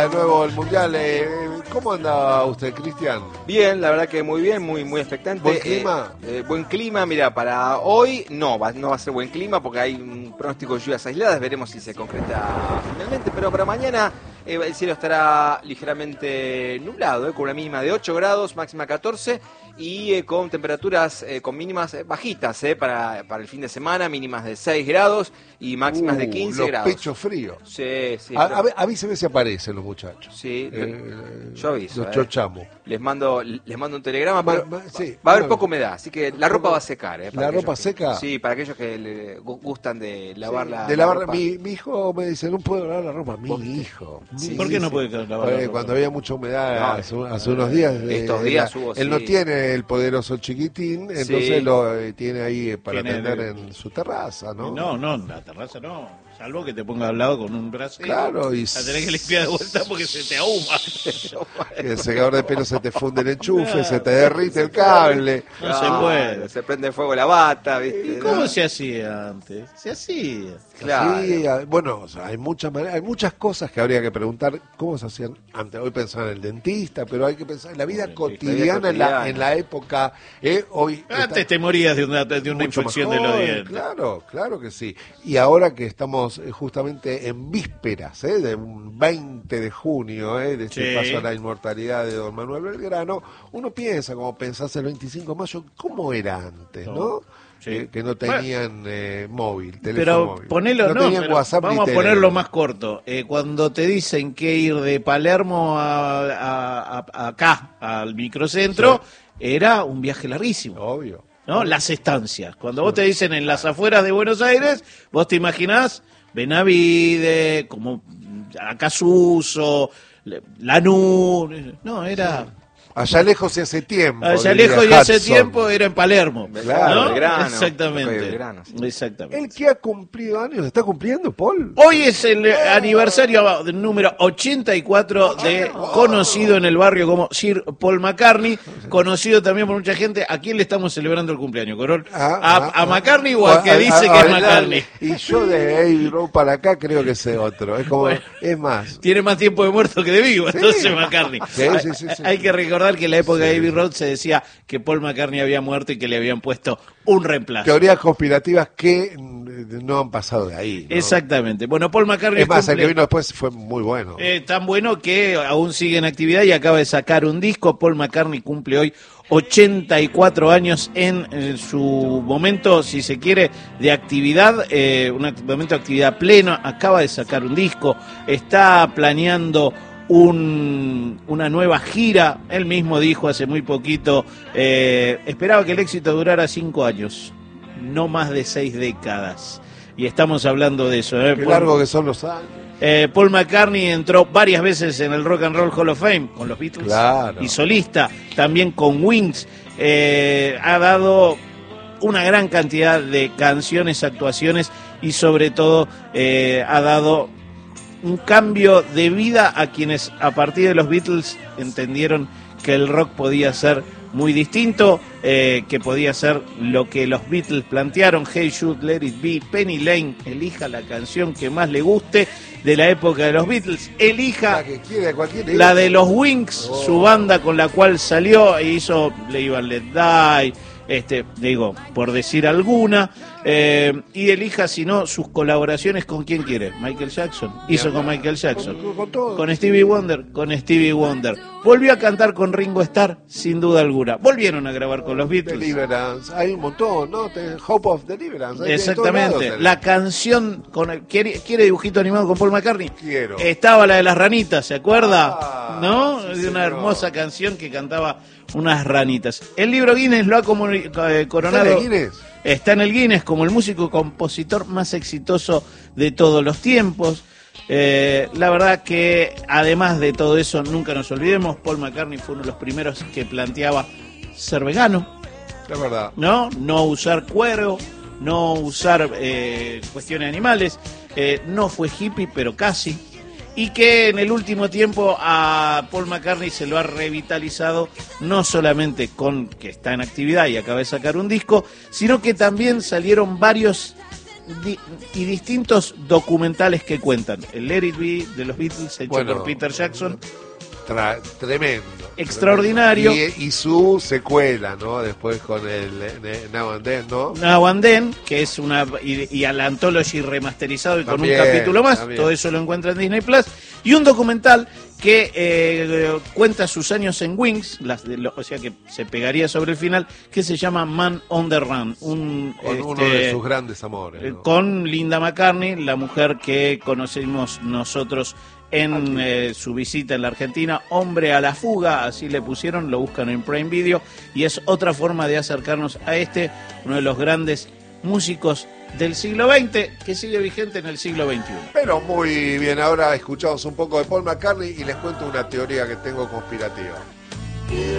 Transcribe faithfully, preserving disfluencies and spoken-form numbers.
De nuevo el Mundial, eh, ¿cómo anda usted, Cristian? Bien, la verdad que muy bien, muy muy expectante. ¿Buen clima? Eh, eh, buen clima, mira, para hoy no va, no va a ser buen clima porque hay un pronóstico de lluvias aisladas, veremos si se concreta finalmente, pero para mañana eh, el cielo estará ligeramente nublado, eh, con una mínima de ocho grados, máxima catorce, y eh, con temperaturas eh, con mínimas eh, bajitas eh, para, para el fin de semana, mínimas de seis grados y máximas uh, de quince los grados. Pechos fríos. Sí, sí. A, pero... a, avíseme si aparecen los muchachos. Sí, eh, yo aviso. Los eh. chochamos. Les mando, les mando un telegrama, pero ma, ma, sí, va a haber ma, poca humedad, así que la ropa va a secar. Eh, ¿La ropa que, seca? Sí, para aquellos que le gustan de lavar sí, la, de la lavar, ropa. Mi, mi hijo me dice, no puedo lavar la ropa. Mi hijo. Sí, ¿Por qué sí, no sí. puede lavar la ropa? Cuando había mucha humedad No, hace, hace unos días. De, estos días de la, hubo, Él sí. no tiene el poderoso chiquitín, entonces Sí. lo eh, tiene ahí para Tiene tener el- en su terraza, ¿no? No, no, la terraza no. Salvo que te ponga al lado con un brazo. Claro, y La tenés que limpiar de vuelta porque se te ahuma. el secador de pelo se te funde el enchufe, se te derrite el cable. No se puede. Se prende fuego la bata, ¿viste? ¿Y cómo se hacía antes? Se hacía. Claro. Sí, a- bueno, o sea, hay muchas maneras, hay muchas cosas que habría que preguntar cómo se hacían antes. Hoy pensar en el dentista, pero hay que pensar en la vida Sí, cotidiana, en la, cotidiana. en la época. eh, hoy Antes está te morías de una, de una mucho infección mejor, de los dientes. Claro, claro que sí. Y ahora que estamos eh, justamente en vísperas eh, de un veinte de junio, eh, de este Sí. paso a la inmortalidad de don Manuel Belgrano, uno piensa, como pensás el veinticinco de mayo, ¿cómo era antes, no? No. Sí. Eh, que no tenían eh, móvil, teléfono Pero móvil. ponelo, no, tenían pero WhatsApp ni vamos a Telegram. ponerlo más corto. Eh, cuando te dicen que ir de Palermo a, a- a- acá, al microcentro, era un viaje larguísimo. Obvio. ¿No? Las estancias. Cuando vos te dicen en las afueras de Buenos Aires, vos te imaginás Benavides, como Acasuso, Lanús. No, era... Allá lejos y hace tiempo. Allá diría lejos y hace Hudson. tiempo era en Palermo. Claro, ¿no? Belgrano, Exactamente. Belgrano, sí. Exactamente. El que ha cumplido años, ¿está cumpliendo, Paul? Hoy es el eh, aniversario del número ochenta y cuatro de conocido en el barrio como Sir Paul McCartney, conocido también por mucha gente. ¿A quién le estamos celebrando el cumpleaños, Corol? Ah, ¿A, ah, a ah. McCartney o al que dice a- que a- es a- McCartney? Y yo de Abbey Road para acá creo que sé otro. Es como, es más. Tiene más tiempo de muerto que de vivo, entonces McCartney. Sí, sí, sí, sí. Hay que recordar que en la época de Abbey Road se decía que Paul McCartney había muerto y que le habían puesto un reemplazo. Teorías conspirativas que mm, no han pasado de ahí, ¿no? Exactamente. Bueno, Paul McCartney Es más, el cumple- que vino después fue muy bueno. Eh, tan bueno que aún sigue en actividad y acaba de sacar un disco. Paul McCartney cumple hoy ochenta y cuatro años en, eh, su momento, si se quiere, de actividad, eh, un act- momento de actividad plena. Acaba de sacar un disco, está planeando un, una nueva gira. Él mismo dijo hace muy poquito, eh, esperaba que el éxito durara cinco años, no más de seis décadas. Y estamos hablando de eso. ¿eh? Qué Paul- largo que son los años. eh, Paul McCartney entró varias veces en el Rock and Roll Hall of Fame con los Beatles Claro. y solista, también con Wings. Eh, ha dado una gran cantidad de canciones, actuaciones y sobre todo eh, ha dado un cambio de vida a quienes a partir de los Beatles entendieron que el rock podía ser muy distinto, eh, que podía ser lo que los Beatles plantearon. Hey Jude, Let It Be, Penny Lane, elija la canción que más le guste de la época de los Beatles, elija La que quiere, cualquier la de los Wings, su banda con la cual salió e hizo Live and Let Die, este, digo, por decir alguna, eh, y elija, si no, sus colaboraciones con quien quiere. Michael Jackson, hizo con Michael Jackson. Con, con todo. Con Stevie Wonder, con Stevie Wonder. Volvió a cantar con Ringo Starr, sin duda alguna. Volvieron a grabar con los Beatles. Deliverance, hay un montón, ¿no? Te- Hope of Deliverance. hay en todos Exactamente. lados. La canción con el, ¿quiere, quiere dibujito animado con Paul McCartney? Quiero. Estaba la de las ranitas, ¿se acuerda? Ah, ¿No? sí, de señor. una hermosa canción que cantaba unas ranitas. El libro Guinness lo ha comuni- eh, coronado. ¿Está en el Guinness? Está en el Guinness como el músico y compositor más exitoso de todos los tiempos. Eh, la verdad que además de todo eso, nunca nos olvidemos, Paul McCartney fue uno de los primeros que planteaba ser vegano, La verdad. ¿no? No usar cuero, no usar eh, cuestiones animales, eh, no fue hippie, pero casi. Y que en el último tiempo a Paul McCartney se lo ha revitalizado, no solamente con que está en actividad y acaba de sacar un disco, sino que también salieron varios di- y distintos documentales que cuentan. El Let It Be de los Beatles, hecho Bueno, por Peter Jackson. Tra- tremendo. Extraordinario. Y, y su secuela, ¿no? Después con el eh, Now and Then, ¿no? Now and Then, que es una. Y, y al Anthology remasterizado y También, con un capítulo más. también. Todo eso lo encuentra en Disney Plus. Y un documental que eh, cuenta sus años en Wings, las de lo- o sea que se pegaría sobre el final, que se llama Man on the Run. Un, Con uno este, de sus grandes amores, eh, ¿no? con Linda McCartney, la mujer que conocimos nosotros en eh, su visita en la Argentina, Hombre a la fuga, así le pusieron, lo buscan en Prime Video, y es otra forma de acercarnos a este, uno de los grandes músicos del siglo veinte, que sigue vigente en el siglo veintiuno. Pero muy bien, ahora escuchamos un poco de Paul McCartney y les cuento una teoría que tengo conspirativa.